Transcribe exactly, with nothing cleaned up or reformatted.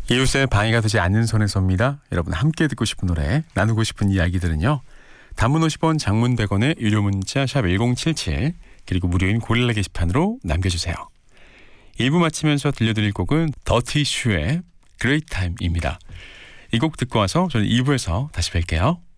이웃의 방해가 되지 않는 선에서입니다. 여러분 함께 듣고 싶은 노래, 나누고 싶은 이야기들은요. 단문 오십 원, 장문 백 원의 유료 문자 샵 일공칠칠 그리고 무료인 고릴라 게시판으로 남겨주세요. 일 부 마치면서 들려드릴 곡은 더티슈의 Great Time입니다. 이 곡 듣고 와서 저는 이 부에서 다시 뵐게요.